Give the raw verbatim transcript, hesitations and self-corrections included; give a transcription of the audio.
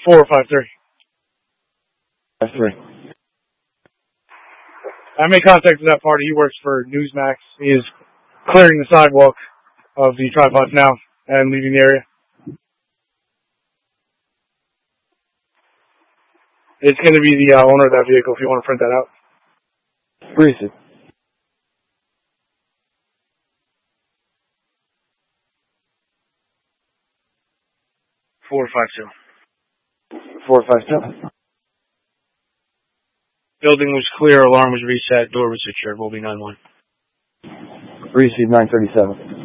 Four or five three. Five three. I made contact with that party. He works for Newsmax. He is clearing the sidewalk of the tripods now and leaving the area. It's going to be the uh, owner of that vehicle if you want to print that out. Receive. Four five two. Four five two. Building was clear. Alarm was reset. Door was secured. We'll be nine one. Receive nine thirty-seven.